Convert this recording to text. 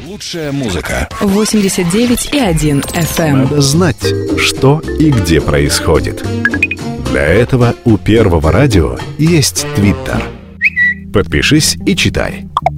Лучшая музыка. 89,1 FM. Надо знать, что и где происходит. Для этого у Первого радио есть Твиттер. Подпишись и читай.